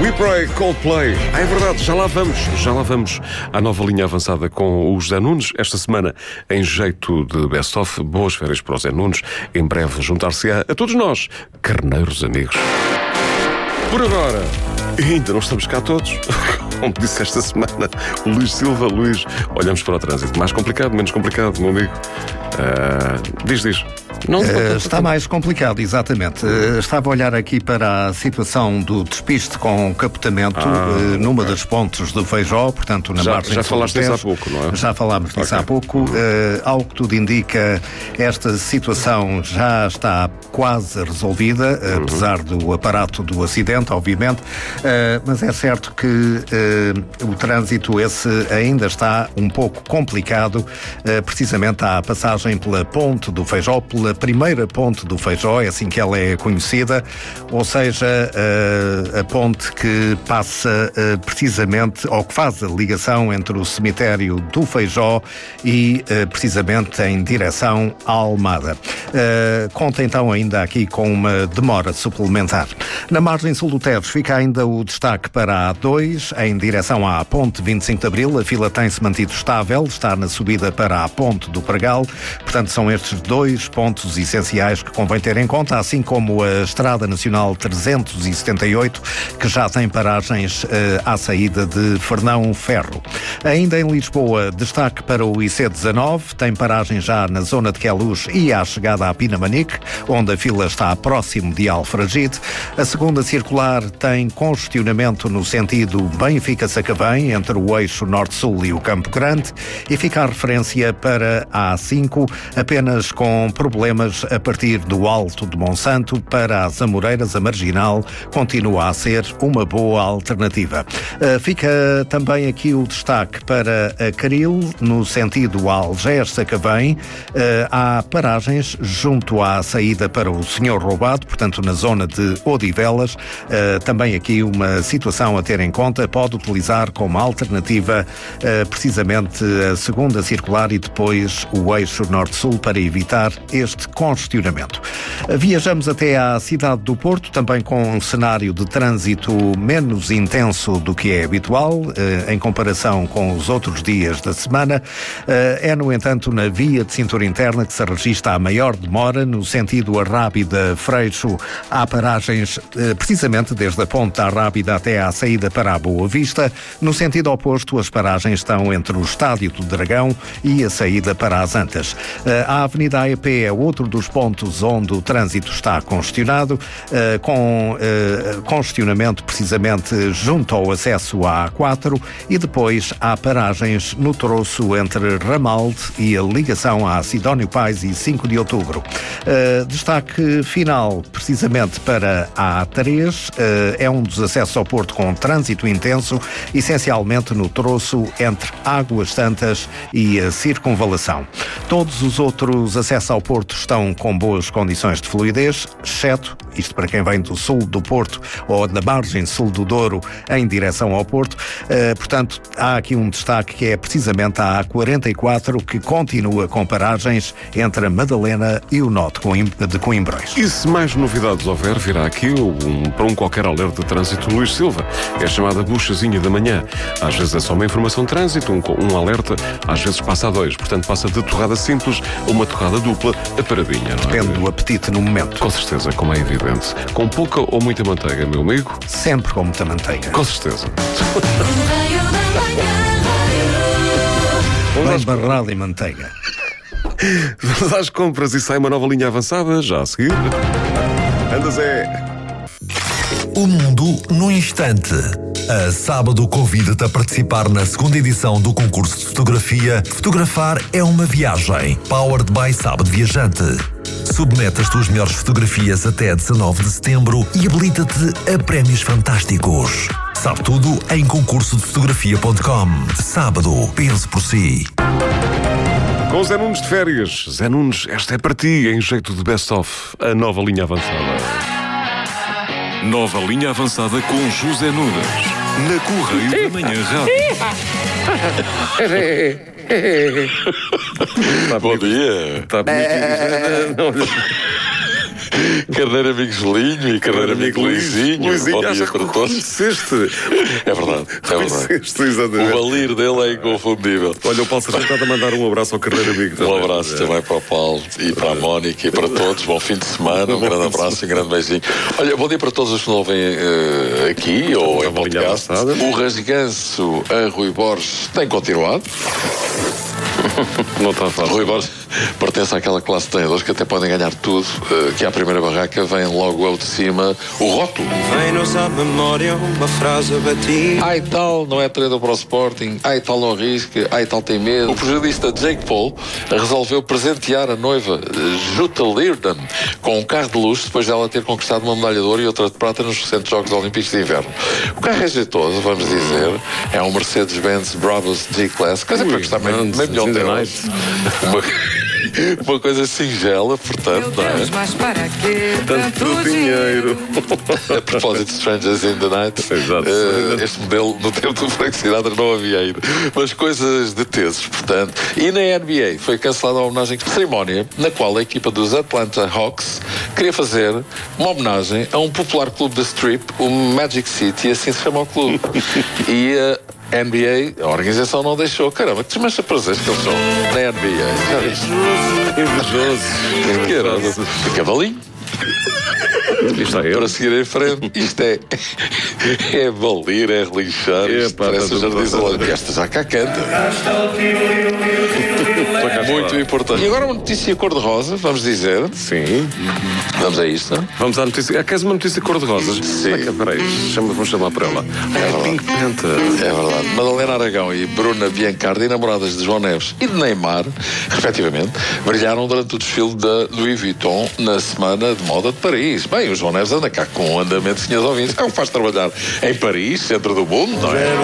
We Pray, Coldplay. É verdade, já lá vamos à nova linha avançada com o José Nunes. Esta semana, em jeito de best-of, boas férias para o José Nunes. Em breve juntar-se a todos nós, carneiros amigos. Por agora, ainda não estamos cá todos. Como disse esta semana o Luís Silva. Luís, olhamos para o trânsito. Mais complicado, menos complicado, meu amigo? Diz. Não, está mais complicado, exatamente. Estava a olhar aqui para a situação do despiste com capotamento numa das pontes do Feijó, portanto na margem já falaste disso há pouco, não é? Já falámos disso há pouco. Ao que tudo indica, esta situação já está quase resolvida, apesar do aparato do acidente, obviamente, mas é certo que o trânsito esse ainda está um pouco complicado, precisamente à passagem pela ponte do Feijó, pela primeira ponte do Feijó, é assim que ela é conhecida, ou seja, a ponte que passa precisamente, ou que faz a ligação entre o cemitério do Feijó e precisamente em direção à Almada. Conta então ainda aqui com uma demora suplementar. Na margem sul do Tejo fica ainda o destaque para a A2, em direção à ponte 25 de Abril. A fila tem-se mantido estável, está na subida para a ponte do Pregal. Portanto, são estes dois pontos essenciais que convém ter em conta, assim como a Estrada Nacional 378, que já tem paragens à saída de Fernão Ferro. Ainda em Lisboa, destaque para o IC19, tem paragem já na zona de Queluz e à chegada à Pinamanique, onde a fila está próximo de Alfragide. A segunda circular tem congestionamento no sentido Benfica-Sacavém, entre o eixo norte-sul e o Campo Grande, e fica a referência para a A5, apenas com problemas a partir do Alto de Monsanto para as Amoreiras. A Marginal continua a ser uma boa alternativa. Fica também aqui o destaque para a Caril, no sentido Algés-Sacavém. Há paragens junto à saída para o Senhor Roubado, portanto na zona de Odivelas. Também aqui uma situação a ter em conta, pode utilizar como alternativa precisamente a segunda circular e depois o eixo norte-sul para evitar este congestionamento. Viajamos até à cidade do Porto, também com um cenário de trânsito menos intenso do que é habitual, em comparação com os outros dias da semana. É, no entanto, na via de cintura interna que se registra a maior demora, no sentido Arrábida-Freixo. Há paragens precisamente desde a ponte da Arrábida até à saída para a Boa Vista. No sentido oposto, as paragens estão entre o Estádio do Dragão e a saída para as Antas. A Avenida AEP é outro dos pontos onde o trânsito está congestionado, com congestionamento precisamente junto ao acesso à A4, e depois há paragens no troço entre Ramalde e a ligação a Sidónio Pais e 5 de Outubro. Destaque final precisamente para a A3, é um dos acessos ao Porto com trânsito intenso, essencialmente no troço entre Águas Santas e a Circunvalação. Todos os outros acessos ao Porto estão com boas condições de fluidez, exceto, isto para quem vem do sul do Porto ou da margem sul do Douro em direção ao Porto. Portanto, há aqui um destaque que é precisamente a A44, que continua com paragens entre a Madalena e o Nó de Coimbrões. E se mais novidades houver, virá aqui para um qualquer alerta de trânsito Luís Silva. É a chamada buchazinha da manhã. Às vezes é só uma informação de trânsito, um alerta, às vezes passa a dois. Portanto, passa de torrada simples a uma torrada dupla, a paradinha, não é? Depende do apetite no momento. Com certeza, como é evidente. Com pouca ou muita manteiga, meu amigo? Sempre com muita manteiga. Com certeza. Bem barrado em manteiga. Vamos às compras e sai uma nova linha avançada, já a seguir. Anda Zé. O mundo no instante. A Sábado convida-te a participar na segunda edição do concurso de fotografia. Fotografar é uma viagem. Powered by Sábado Viajante. Submete as tuas melhores fotografias até 19 de setembro e habilita-te a prémios fantásticos. Sabe tudo em concursodefotografia.com. Sábado, pense por si. Com Zé Nunes de férias. Zé Nunes, esta é para ti, em jeito de best-of, a nova linha avançada. Nova linha avançada com José Nunes, na Correio da Manhã Rádio. Bom dia. Está bonito. Carneiro amigo Julinho e Carneiro amigo Luizinho. Bom dia para todos. É verdade. Exatamente. O valir dele é inconfundível. Olha, o Paulo Sargento está a mandar um abraço ao Carneiro amigo também. Um abraço também para o Paulo e para a Mónica e para todos. Bom fim de semana, um grande abraço e um grande beijinho. Olha, bom dia para todos os que nos ouvem aqui ou em podcast. O rasganço a Rui Borges tem continuado. Não está fácil. Rui Borges pertence àquela classe de treinadores que até podem ganhar tudo, que à primeira barraca vem logo ao de cima o rótulo. Vem-nos à memória uma frase batida. Ai tal, não é treinador para o Sporting. Ai tal, não arrisca. Ai tal, tem medo. O pugilista Jake Paul resolveu presentear a noiva Jutta Leerdam com um carro de luxo depois dela ter conquistado uma medalha de ouro e outra de prata nos recentes Jogos Olímpicos de Inverno. O carro é jeitoso, vamos dizer. É um Mercedes-Benz Brabus G-Class, coisa para custar meio milhão de euros. Uma coisa singela, portanto, não é? Mas para quê Tanto dinheiro. A propósito de Strangers in the Night, Exato. este modelo no tempo do Frank Sinatra não havia ainda. Mas coisas de tesos, portanto. E na NBA foi cancelada a homenagem de cerimónia na qual a equipa dos Atlanta Hawks queria fazer uma homenagem a um popular clube da Strip, o Magic City, assim se chama o clube. E a NBA, a organização não deixou. Caramba, que desmancha prazeres que eles são na NBA. Já viste? Invejoso. De cavalinho. Isto é Para seguir em frente, isto é valer, é relinchar, isto parece o Jardim Zoológico. Esta já cá canta. Muito importante. E agora uma notícia cor-de-rosa, vamos dizer. Sim. Vamos a isto. Vamos à notícia. Queres uma notícia cor-de-rosas? Sim. Peraí, vamos chamar para ela. É Pink Panther. É verdade. Madalena Aragão e Bruna Biancardi, namoradas de João Neves e de Neymar, respectivamente, brilharam durante o desfile da Louis Vuitton na Semana de Moda de Paris. Bem, o João Neves anda cá com um andamento, senhores ouvintes. É o que faz trabalhar em Paris, centro do mundo, não é?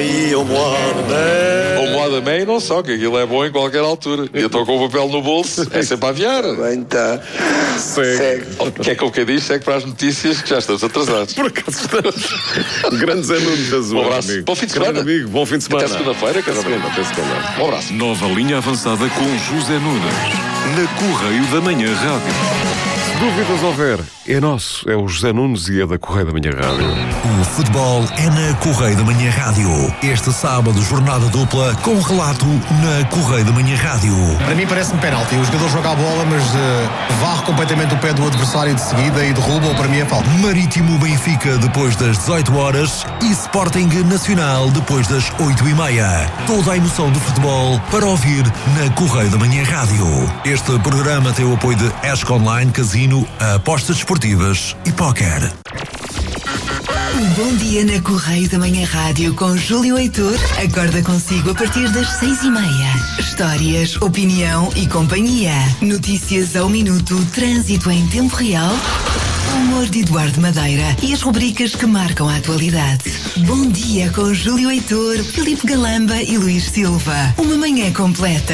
O mois de mai não só, que aquilo é bom em qualquer altura. Eu estou com o papel no bolso, é sempre a aviar. Bem, tá. Segue. O que é que eu quero dizer? Segue para as notícias que já estamos atrasados. Por acaso estamos. Grandes anúncios a zoar, Um abraço. amigo. Bom fim de semana. Grande amigo, bom fim de semana. Até segunda-feira, casamento. Até segunda. Um abraço. Nova linha avançada com José Nunes. Na Correio da Manhã Rádio. Dúvidas houver, é nosso, é o José Nunes e é da Correio da Manhã Rádio. O futebol é na Correio da Manhã Rádio. Este sábado, jornada dupla com relato na Correio da Manhã Rádio. Para mim parece-me penalti. O jogador joga a bola, mas varre completamente o pé do adversário de seguida e derruba, ou para mim é falta. Marítimo Benfica depois das 18 horas e Sporting Nacional depois das 8h30. Toda a emoção do futebol para ouvir na Correio da Manhã Rádio. Este programa tem o apoio de Esco Online, Casino, apostas esportivas e póquer. Bom dia na Correio da Manhã Rádio com Júlio Heitor. Acorda consigo a partir das 6h30. Histórias, opinião e companhia. Notícias ao minuto, trânsito em tempo real, humor de Eduardo Madeira e as rubricas que marcam a atualidade. Bom dia com Júlio Heitor, Filipe Galamba e Luís Silva. Uma manhã completa.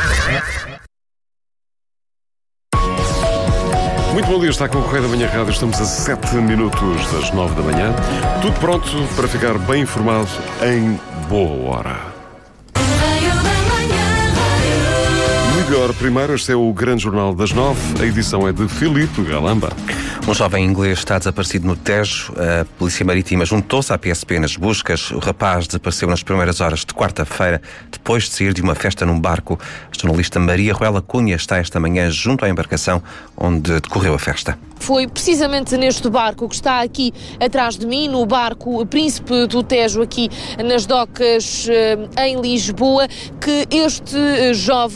Muito bom dia, está com o Correio da Manhã Rádio. Estamos a 7 minutos das 9 da manhã. Tudo pronto para ficar bem informado em boa hora. Melhor, primeiro, este é o Grande Jornal das 9. A edição é de Filipe Galamba. Um jovem inglês está desaparecido no Tejo. A Polícia Marítima juntou-se à PSP nas buscas. O rapaz desapareceu nas primeiras horas de quarta-feira, depois de sair de uma festa num barco. A jornalista Maria Ruela Cunha está esta manhã junto à embarcação onde decorreu a festa. Foi precisamente neste barco que está aqui atrás de mim, no barco Príncipe do Tejo, aqui nas docas em Lisboa, que este jovem